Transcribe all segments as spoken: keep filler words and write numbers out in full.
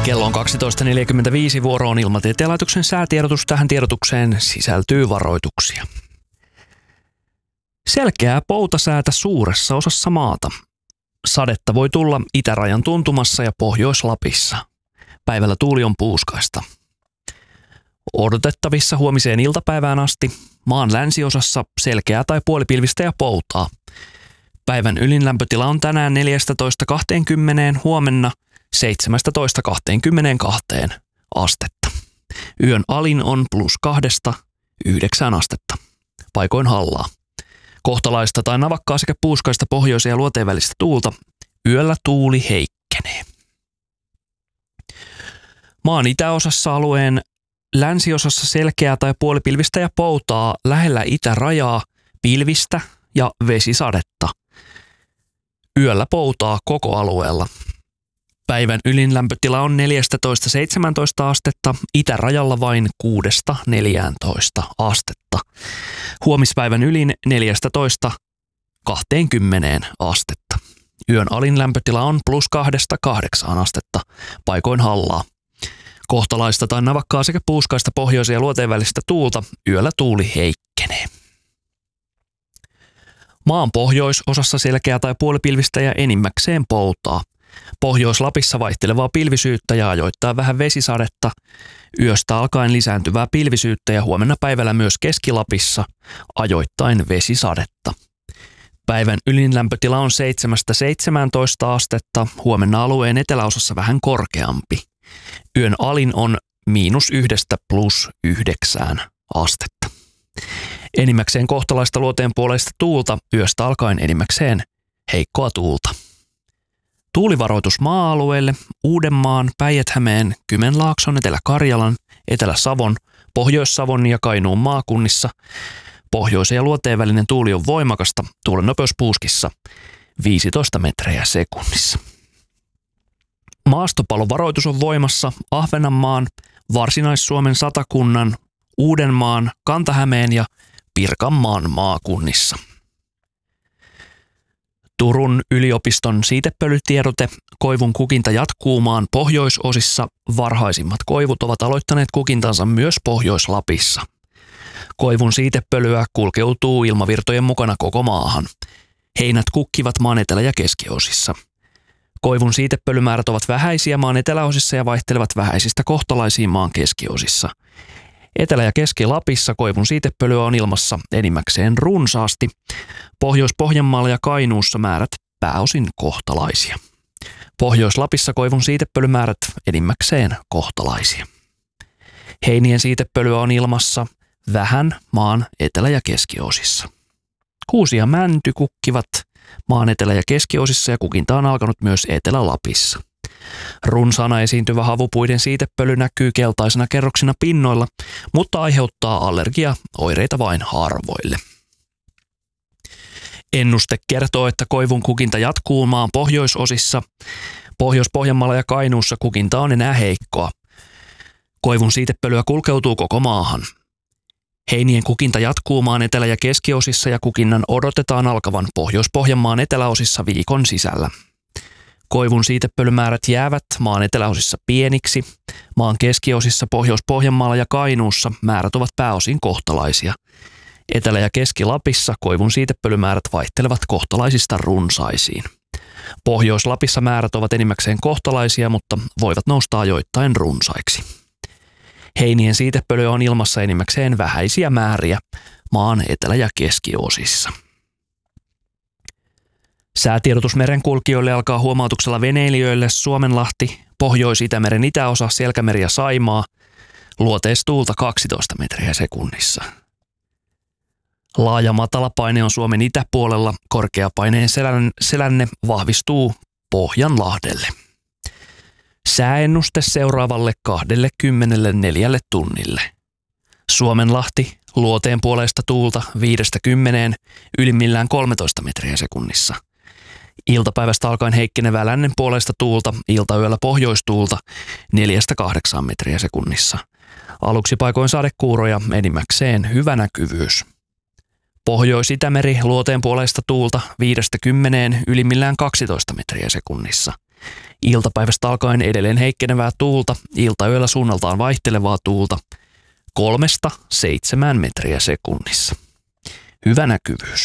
Kello on kaksitoista neljäkymmentäviisi, vuoro on Ilmatieteen laitoksen säätiedotus. Tähän tiedotukseen sisältyy varoituksia. Selkeää poutasäätä suuressa osassa maata. Sadetta voi tulla itärajan tuntumassa ja Pohjois-Lapissa. Päivällä tuuli on puuskaista. Odotettavissa huomiseen iltapäivään asti maan länsiosassa selkeää tai puolipilvistä ja poutaa. Päivän ylinlämpötila on tänään neljätoista kaksikymmentä, huomenna seitsemäntoista kaksikymmentäkaksi astetta. Yön alin on plus kahdesta yhdeksään astetta. Paikoin hallaa. Kohtalaista tai navakkaa sekä puuskaista pohjoisen ja luoteen välistä tuulta. Yöllä tuuli heikkenee. Maan itäosassa alueen länsiosassa selkeää tai puolipilvistä ja poutaa, lähellä itärajaa pilvistä ja vesisadetta. Yöllä poutaa koko alueella. Päivän ylinlämpötila on neljätoista seitsemäntoista astetta, itärajalla vain kuudesta neljääntoista astetta. Huomispäivän ylin neljätoista kaksikymmentä astetta. Yön alin lämpötila on plus kahdesta kahdeksaan astetta, paikoin hallaa. Kohtalaista tai navakkaa sekä puuskaista pohjoisen ja luoteen välistä tuulta, yöllä tuuli heikkenee. Maan pohjoisosassa selkeää tai puolipilvistä ja enimmäkseen poutaa. Pohjois-Lapissa vaihtelevaa pilvisyyttä ja ajoittaa vähän vesisadetta. Yöstä alkaen lisääntyvää pilvisyyttä ja huomenna päivällä myös Keski-Lapissa ajoittain vesisadetta. Päivän ylinlämpötila on seitsemästä seitsemääntoista astetta, huomenna alueen eteläosassa vähän korkeampi. Yön alin on miinus yhdestä plus yhdeksään astetta. Enimmäkseen kohtalaista luoteen puoleista tuulta, yöstä alkaen enimmäkseen heikkoa tuulta. Tuulivaroitus maa-alueelle Uudenmaan, Päijät-Hämeen, Kymenlaakson, Etelä-Karjalan, Etelä-Savon, Pohjois-Savon ja Kainuun maakunnissa. Pohjoisen ja luoteen välinen tuuli on voimakasta, tuulen nopeus puuskissa viisitoista metriä sekunnissa. Maastopalovaroitus on voimassa Ahvenanmaan, Varsinais-Suomen Satakunnan, Uudenmaan, Kanta-Hämeen ja Pirkanmaan maakunnissa. Turun yliopiston siitepölytiedote. Koivun kukinta jatkuu maan pohjoisosissa. Varhaisimmat koivut ovat aloittaneet kukintansa myös Pohjois-Lapissa. Koivun siitepölyä kulkeutuu ilmavirtojen mukana koko maahan. Heinät kukkivat maan etelä- ja keskiosissa. Koivun siitepölymäärät ovat vähäisiä maan eteläosissa ja vaihtelevat vähäisistä kohtalaisiin maan keskiosissa. Etelä- ja Keski-Lapissa koivun siitepölyä on ilmassa enimmäkseen runsaasti. Pohjois-Pohjanmaalla ja Kainuussa määrät pääosin kohtalaisia. Pohjois-Lapissa koivun siitepölymäärät enimmäkseen kohtalaisia. Heinien siitepölyä on ilmassa vähän maan etelä- ja keskiosissa. Kuusi ja mänty kukkivat maan etelä- ja keskiosissa ja kukinta on alkanut myös Etelä-Lapissa. Runsaana esiintyvä havupuiden siitepöly näkyy keltaisena kerroksina pinnoilla, mutta aiheuttaa allergiaoireita vain harvoille. Ennuste kertoo, että koivun kukinta jatkuu maan pohjoisosissa. Pohjois-Pohjanmaalla ja Kainuussa kukinta on enää heikkoa. Koivun siitepölyä kulkeutuu koko maahan. Heinien kukinta jatkuu maan etelä- ja keskiosissa ja kukinnan odotetaan alkavan Pohjois-Pohjanmaan eteläosissa viikon sisällä. Koivun siitepölymäärät jäävät maan eteläosissa pieniksi. Maan keskiosissa Pohjois-Pohjanmaalla ja Kainuussa määrät ovat pääosin kohtalaisia. Etelä- ja Keski-Lapissa koivun siitepölymäärät vaihtelevat kohtalaisista runsaisiin. Pohjois-Lapissa määrät ovat enimmäkseen kohtalaisia, mutta voivat nousta ajoittain runsaiksi. Heinien siitepölyä on ilmassa enimmäkseen vähäisiä määriä maan etelä- ja keskiosissa. Säätiedotus merenkulkijoille alkaa huomautuksella veneilijöille Suomenlahti, Pohjois-Itämeren itäosa, Selkämeri ja Saimaa, luoteistuulta kaksitoista metriä sekunnissa. Laaja matalapaine on Suomen itäpuolella, korkeapaineen selänne vahvistuu Pohjanlahdelle. Sääennuste seuraavalle kaksikymmentäneljä tunnille. Suomenlahti, luoteen puoleista tuulta viidestä kymmeneen, ylimmillään kolmetoista metriä sekunnissa. Iltapäivästä alkaen heikkenevää lännen puoleista tuulta, iltayöllä pohjoistuulta neljästä kahdeksaan metriä sekunnissa. Aluksi paikoin sadekuuroja, enimmäkseen hyvä näkyvyys. Pohjois-Itämeri, luoteen puoleista tuulta viidestä kymmeneen, ylimmillään kaksitoista metriä sekunnissa. Iltapäivästä alkaen edelleen heikkenevää tuulta, iltayöllä suunnaltaan vaihtelevaa tuulta kolmesta seitsemään metriä sekunnissa. Hyvä näkyvyys.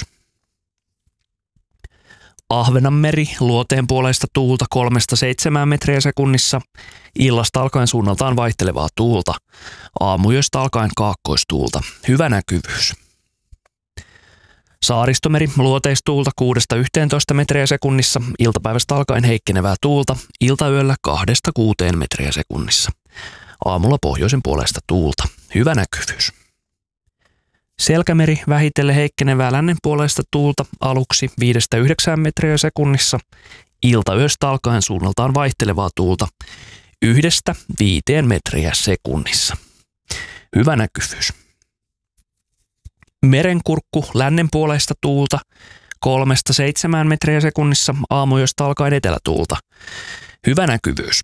Ahvenanmeri, luoteen puoleista tuulta kolmesta seitsemään metriä sekunnissa, illasta alkaen suunnaltaan vaihtelevaa tuulta, aamuyöstä alkaen kaakkoistuulta. Hyvä näkyvyys. Saaristomeri, luoteistuulta kuudesta yhteentoista metriä sekunnissa, iltapäivästä alkaen heikkenevää tuulta, iltayöllä kahdesta kuuteen metriä sekunnissa. Aamulla pohjoisen puolesta tuulta. Hyvä näkyvyys. Selkämeri, vähitellen heikkenevää lännen puolesta tuulta, aluksi viidestä yhdeksään metriä sekunnissa, iltayöstä alkaen suunnaltaan vaihtelevaa tuulta, yhdestä viiteen metriä sekunnissa. Hyvä näkyvyys. Merenkurkku, lännen puolesta tuulta, kolmesta seitsemään metriä sekunnissa, aamuyöstä alkaen etelätuulta. Hyvä näkyvyys.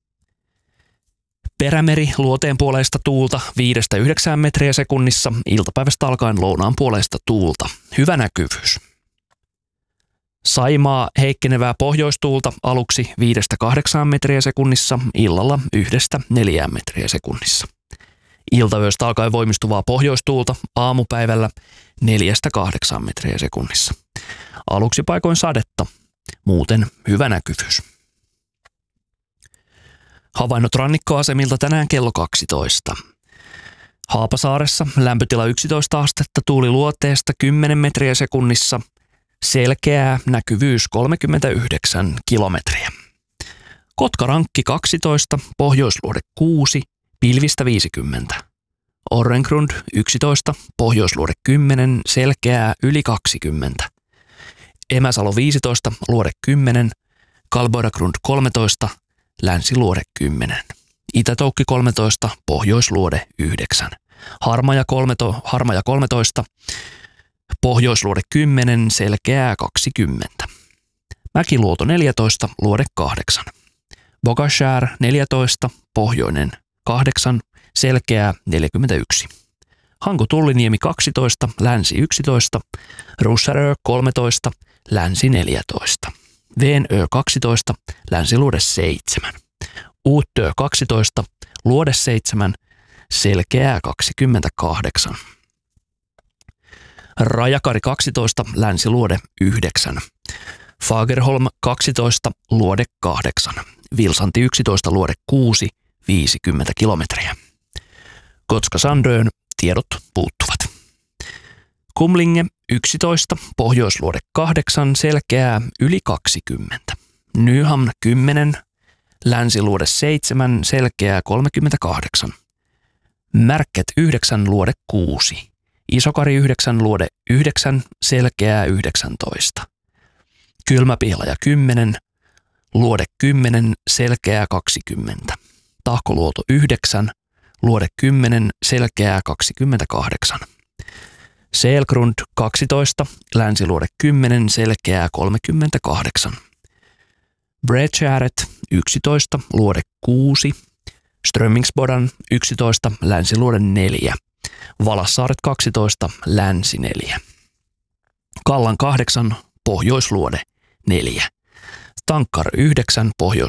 Perämeri, luoteen puoleista tuulta, viidestä yhdeksään metriä sekunnissa, iltapäivästä alkaen lounaan puoleista tuulta. Hyvä näkyvyys. Saimaa, heikkenevää pohjoistuulta, aluksi viidestä kahdeksaan metriä sekunnissa, illalla yhdestä neljään metriä sekunnissa. Iltayöstä alkaen voimistuvaa pohjoistuulta, aamupäivällä neljästä kahdeksaan metriä sekunnissa. Aluksi paikoin sadetta, muuten hyvä näkyvyys. Havainnot rannikkoasemilta tänään kello kaksitoista. Haapasaaressa lämpötila yksitoista astetta, tuuli luoteesta kymmenen metriä sekunnissa, selkeää, näkyvyys kolmekymmentäyhdeksän kilometriä. Kotkarankki kaksitoista, pohjoisluode kuusi, pilvistä viisikymmentä. Orrengrund yksitoista, pohjoisluode kymmenen, selkeää, yli kaksikymmentä. Emäsalo viisitoista, luode kymmenen, Kalboidagrund kolmetoista, länsiluode kymmenen. Itätoukki kolmetoista, pohjoisluode yhdeksän. Harmaja, kolmeto, Harmaja kolmetoista, pohjoisluode kymmenen, selkeää kaksikymmentä. Mäkiluoto neljätoista, luode kahdeksan. Bogashär neljätoista, pohjoinen kahdeksan, selkeää neljäkymmentäyksi. Hanko Tulliniemi kaksitoista, länsi yksitoista, Russarö kolmetoista, länsi neljätoista. Veenö kaksitoista, länsiluode seitsemän. Uuttö kaksitoista, luode seitsemän, selkeää kaksikymmentäkahdeksan. Rajakari kaksitoista, länsiluode yhdeksän. Fagerholm kaksitoista, luode kahdeksan. Vilsanti yksitoista, luode kuusi, viisikymmentä kilometriä. Kotka-Sandön tiedot puuttuvat. Kumlinge yksitoista, pohjoisluode kahdeksan, selkeää yli kaksikymmentä. Nyhamn kymmenen, länsiluode seitsemän, selkeää kolmekymmentäkahdeksan. Märket yhdeksän, luode kuusi. Isokari yhdeksän, luode yhdeksän, selkeää yhdeksäntoista. Kylmäpihlaja kymmenen, luode kymmenen, selkeää kaksikymmentä. Tahkoluoto yhdeksän, luode kymmenen, selkeää kaksikymmentäkahdeksan. Selgrund kaksitoista, länsiluode kymmenen, selkeää kolmekymmentäkahdeksan. Bredgäret yksitoista, luode kuusi. Strömmingsbodan yksitoista, länsiluode neljä. Valassaaret kaksitoista, länsi neljä. Kallan kahdeksan, pohjoisluode neljä. Tankkar yhdeksän, pohjoisluode